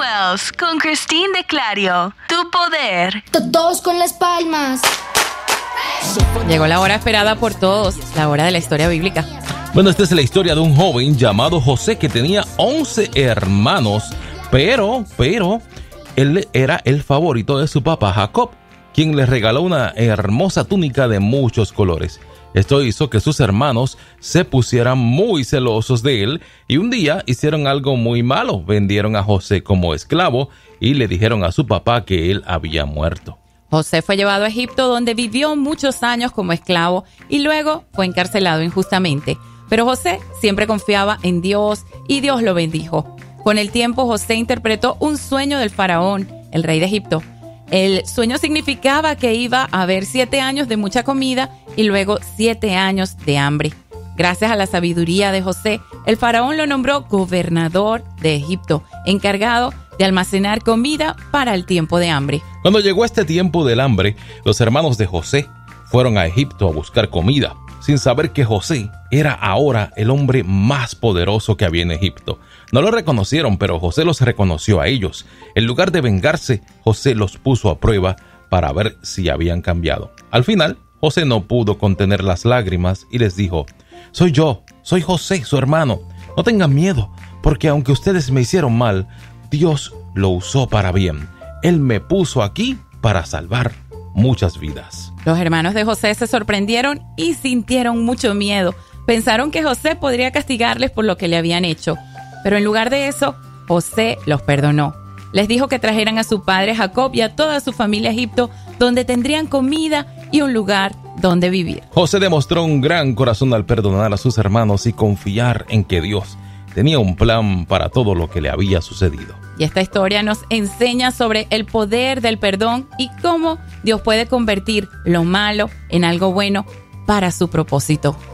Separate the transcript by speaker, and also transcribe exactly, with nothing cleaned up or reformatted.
Speaker 1: Wells con Christine de Clario. Tu poder.
Speaker 2: Todos con las palmas.
Speaker 3: Llegó la hora esperada por todos, la hora de la historia bíblica.
Speaker 4: Bueno, esta es la historia de un joven llamado José que tenía once hermanos, pero, pero, él era el favorito de su papá Jacob, quien le regaló una hermosa túnica de muchos colores. Esto hizo que sus hermanos se pusieran muy celosos de él y un día hicieron algo muy malo. Vendieron a José como esclavo y le dijeron a su papá que él había muerto.
Speaker 3: José fue llevado a Egipto, donde vivió muchos años como esclavo y luego fue encarcelado injustamente. Pero José siempre confiaba en Dios y Dios lo bendijo. Con el tiempo, José interpretó un sueño del faraón, el rey de Egipto. El sueño significaba que iba a haber siete años de mucha comida y luego siete años de hambre. Gracias a la sabiduría de José, el faraón lo nombró gobernador de Egipto, encargado de almacenar comida para el tiempo de hambre.
Speaker 4: Cuando llegó este tiempo del hambre, los hermanos de José fueron a Egipto a buscar comida, sin saber que José era ahora el hombre más poderoso que había en Egipto. No lo reconocieron, pero José los reconoció a ellos. En lugar de vengarse, José los puso a prueba para ver si habían cambiado. Al final, José no pudo contener las lágrimas y les dijo: «Soy yo, soy José, su hermano. No tengan miedo, porque aunque ustedes me hicieron mal, Dios lo usó para bien. Él me puso aquí para salvar muchas vidas».
Speaker 3: Los hermanos de José se sorprendieron y sintieron mucho miedo. Pensaron que José podría castigarles por lo que le habían hecho. Pero en lugar de eso, José los perdonó. Les dijo que trajeran a su padre Jacob y a toda su familia a Egipto, donde tendrían comida y un lugar donde vivir.
Speaker 4: José demostró un gran corazón al perdonar a sus hermanos y confiar en que Dios tenía un plan para todo lo que le había sucedido.
Speaker 3: Y esta historia nos enseña sobre el poder del perdón y cómo Dios puede convertir lo malo en algo bueno para su propósito.